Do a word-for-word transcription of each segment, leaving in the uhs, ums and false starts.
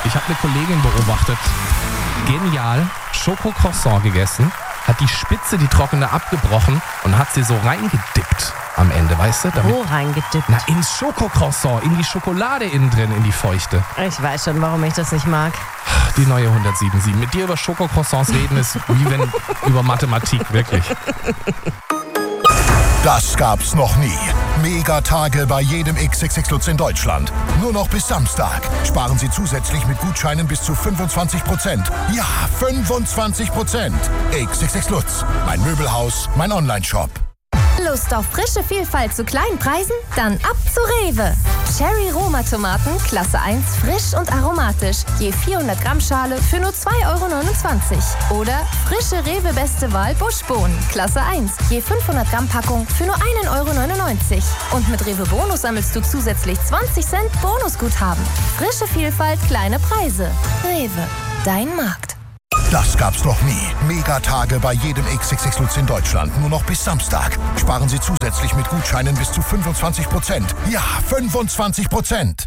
Ich habe eine Kollegin beobachtet. Genial. Schokocroissant gegessen. Hat die Spitze, die trockene, abgebrochen und hat sie so reingedippt am Ende, weißt du? Damit, Wo reingedippt? Na, ins Schokocroissant, in die Schokolade innen drin, in die feuchte. Ich weiß schon, warum ich das nicht mag. Die neue hundertsieben sieben. Mit dir über Schokocroissants reden ist wie wenn über Mathematik, wirklich. Das gab's noch nie. Megatage bei jedem X X X Lutz in Deutschland. Nur noch bis Samstag. Sparen Sie zusätzlich mit Gutscheinen bis zu fünfundzwanzig Prozent. Ja, fünfundzwanzig Prozent. X X X Lutz. Mein Möbelhaus, mein Onlineshop. Lust auf frische Vielfalt zu kleinen Preisen? Dann ab zu Rewe. Cherry Roma Tomaten, Klasse eins, frisch und aromatisch. Je vierhundert Gramm Schale für nur zwei Euro neunundzwanzig. Oder frische Rewe Beste Wahl Buschbohnen, Klasse eins. Je fünfhundert Gramm Packung für nur ein Euro neunundneunzig. Und mit Rewe Bonus sammelst du zusätzlich zwanzig Cent Bonusguthaben. Frische Vielfalt, kleine Preise. Rewe, dein Markt. Das gab's noch nie. Megatage bei jedem X X X Lutz in Deutschland. Nur noch bis Samstag. Sparen Sie zusätzlich mit Gutscheinen bis zu fünfundzwanzig Prozent. Ja, fünfundzwanzig Prozent.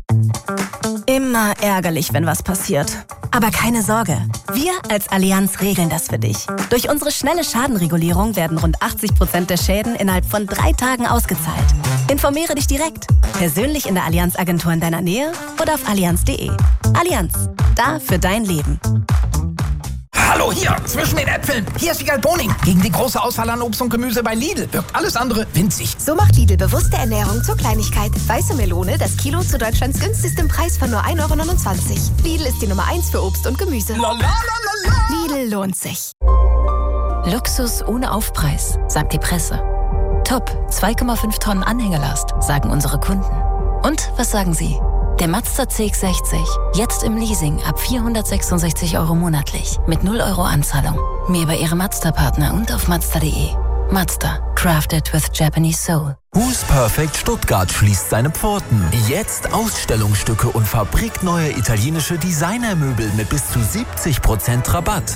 Immer ärgerlich, wenn was passiert. Aber keine Sorge. Wir als Allianz regeln das für dich. Durch unsere schnelle Schadenregulierung werden rund achtzig Prozent der Schäden innerhalb von drei Tagen ausgezahlt. Informiere dich direkt. Persönlich in der Allianz-Agentur in deiner Nähe oder auf allianz punkt de. Allianz. Da für dein Leben. Hallo hier, zwischen den Äpfeln. Hier ist Wiegald Boning. Gegen die große Auswahl an Obst und Gemüse bei Lidl wirkt alles andere winzig. So macht Lidl bewusste Ernährung zur Kleinigkeit. Weiße Melone, das Kilo zu Deutschlands günstigstem Preis von nur ein Euro neunundzwanzig. Lidl ist die Nummer eins für Obst und Gemüse. La, la, la, la, la. Lidl lohnt sich. Luxus ohne Aufpreis, sagt die Presse. Top, zwei Komma fünf Tonnen Anhängerlast, sagen unsere Kunden. Und was sagen Sie? Der Mazda C X sechzig, jetzt im Leasing ab vierhundertsechsundsechzig Euro monatlich, mit null Euro Anzahlung. Mehr bei Ihrem Mazda-Partner und auf mazda punkt de. Mazda, crafted with Japanese soul. Who's Perfect Stuttgart schließt seine Pforten. Jetzt Ausstellungsstücke und fabrikneue italienische Designermöbel mit bis zu siebzig Prozent Rabatt.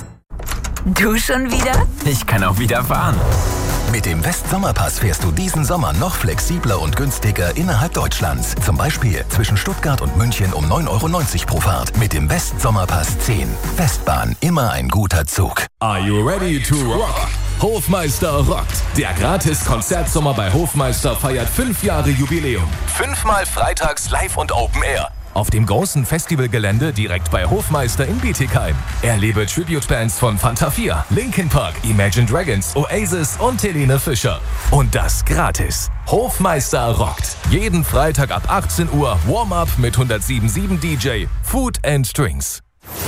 Du schon wieder? Ich kann auch wieder fahren. Mit dem West-Sommerpass fährst du diesen Sommer noch flexibler und günstiger innerhalb Deutschlands. Zum Beispiel zwischen Stuttgart und München um neun Euro neunzig pro Fahrt. Mit dem West-Sommerpass zehn. Westbahn, immer ein guter Zug. Are you ready to rock? Hofmeister rockt. Der Gratis-Konzertsommer bei Hofmeister feiert fünf Jahre Jubiläum. Fünfmal freitags live und Open Air. Auf dem großen Festivalgelände direkt bei Hofmeister in Bietigheim. Erlebe Tribute-Bands von Fanta vier, Linkin Park, Imagine Dragons, Oasis und Helene Fischer. Und das gratis. Hofmeister rockt. Jeden Freitag ab achtzehn Uhr Warm-Up mit hundertsieben Komma sieben D J, Food and Drinks.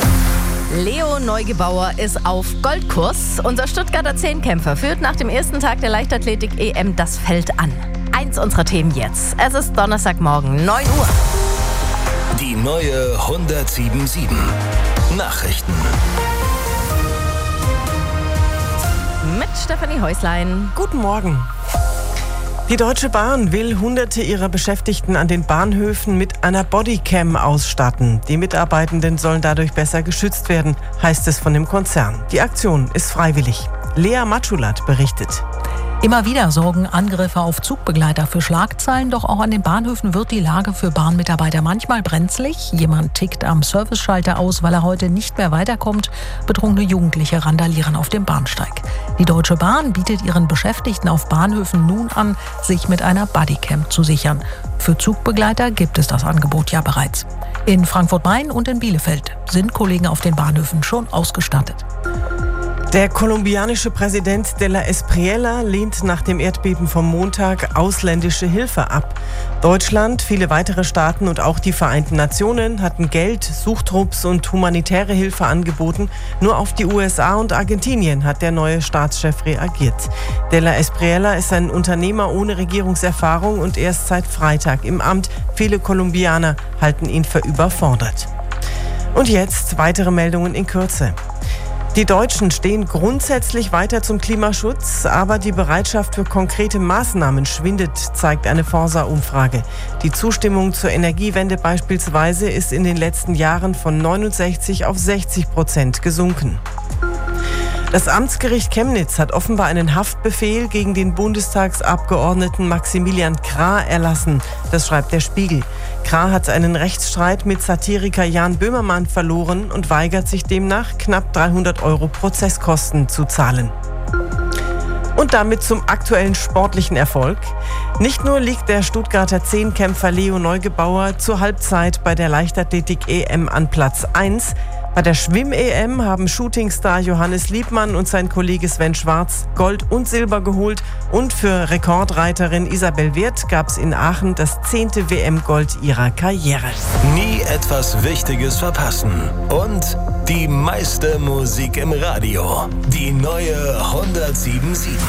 Leo Neugebauer ist auf Goldkurs. Unser Stuttgarter Zehnkämpfer führt nach dem ersten Tag der Leichtathletik-E M das Feld an. Eins unserer Themen jetzt. Es ist Donnerstagmorgen, neun Uhr. Die neue hundertsieben sieben. Nachrichten. Mit Stefanie Häuslein. Guten Morgen. Die Deutsche Bahn will Hunderte ihrer Beschäftigten an den Bahnhöfen mit einer Bodycam ausstatten. Die Mitarbeitenden sollen dadurch besser geschützt werden, heißt es von dem Konzern. Die Aktion ist freiwillig. Lea Matschulat berichtet. Immer wieder sorgen Angriffe auf Zugbegleiter für Schlagzeilen, doch auch an den Bahnhöfen wird die Lage für Bahnmitarbeiter manchmal brenzlig. Jemand tickt am Serviceschalter aus, weil er heute nicht mehr weiterkommt. Betrunkene Jugendliche randalieren auf dem Bahnsteig. Die Deutsche Bahn bietet ihren Beschäftigten auf Bahnhöfen nun an, sich mit einer Bodycam zu sichern. Für Zugbegleiter gibt es das Angebot ja bereits. In Frankfurt-Main und in Bielefeld sind Kollegen auf den Bahnhöfen schon ausgestattet. Der kolumbianische Präsident de la Espriella lehnt nach dem Erdbeben vom Montag ausländische Hilfe ab. Deutschland, viele weitere Staaten und auch die Vereinten Nationen hatten Geld, Suchtrupps und humanitäre Hilfe angeboten. Nur auf die U S A und Argentinien hat der neue Staatschef reagiert. De la Espriella ist ein Unternehmer ohne Regierungserfahrung und erst seit Freitag im Amt. Viele Kolumbianer halten ihn für überfordert. Und jetzt weitere Meldungen in Kürze. Die Deutschen stehen grundsätzlich weiter zum Klimaschutz, aber die Bereitschaft für konkrete Maßnahmen schwindet, zeigt eine Forsa-Umfrage. Die Zustimmung zur Energiewende beispielsweise ist in den letzten Jahren von neunundsechzig auf sechzig Prozent gesunken. Das Amtsgericht Chemnitz hat offenbar einen Haftbefehl gegen den Bundestagsabgeordneten Maximilian Krah erlassen. Das schreibt der Spiegel. K. hat einen Rechtsstreit mit Satiriker Jan Böhmermann verloren und weigert sich demnach, knapp dreihundert Euro Prozesskosten zu zahlen. Und damit zum aktuellen sportlichen Erfolg. Nicht nur liegt der Stuttgarter Zehnkämpfer Leo Neugebauer zur Halbzeit bei der Leichtathletik-E M an Platz eins. Bei der Schwimm-E M haben Shootingstar Johannes Liebmann und sein Kollege Sven Schwarz Gold und Silber geholt. Und für Rekordreiterin Isabel Wirth gab es in Aachen das zehnte W M-Gold ihrer Karriere. Nie etwas Wichtiges verpassen. Und die meiste Musik im Radio. Die neue hundertsieben Komma sieben.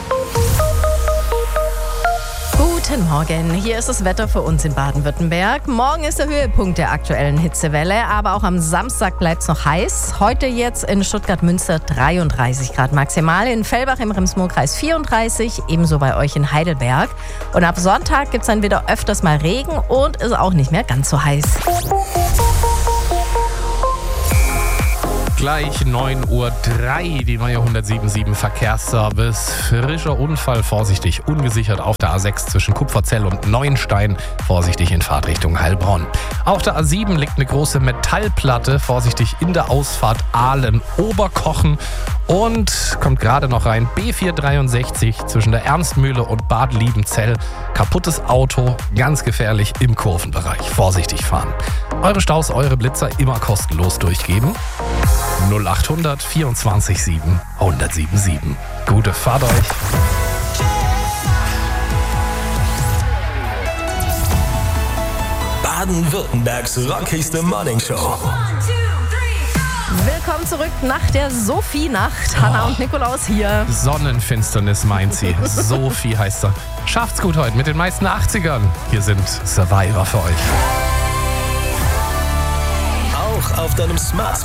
Guten Morgen, hier ist das Wetter für uns in Baden-Württemberg. Morgen ist der Höhepunkt der aktuellen Hitzewelle, aber auch am Samstag bleibt es noch heiß. Heute jetzt in Stuttgart-Münster dreiunddreißig Grad maximal, in Fellbach im Rems-Murr-Kreis vierunddreißig, ebenso bei euch in Heidelberg. Und ab Sonntag gibt es dann wieder öfters mal Regen und ist auch nicht mehr ganz so heiß. Gleich neun Uhr drei, die neue hundertsieben Komma sieben Verkehrsservice. Frischer Unfall, vorsichtig, ungesichert auf der A sechs zwischen Kupferzell und Neuenstein. Vorsichtig in Fahrtrichtung Heilbronn. Auf der A sieben liegt eine große Metallplatte, vorsichtig in der Ausfahrt Aalen-Oberkochen. Und kommt gerade noch rein, B vierhundertdreiundsechzig zwischen der Ernstmühle und Bad Liebenzell. Kaputtes Auto, ganz gefährlich im Kurvenbereich. Vorsichtig fahren. Eure Staus, eure Blitzer immer kostenlos durchgeben. null achthundert vierundzwanzig sieben hundertsieben sieben. Gute Fahrt euch. Baden-Württembergs rockigste Morningshow. Willkommen zurück nach der Sophie-Nacht. Hanna Oh. und Nikolaus hier. Sonnenfinsternis meint sie. Sophie heißt er. Schafft's gut heute mit den meisten achtzigern. Hier sind Survivor für euch. Auch auf deinem Smart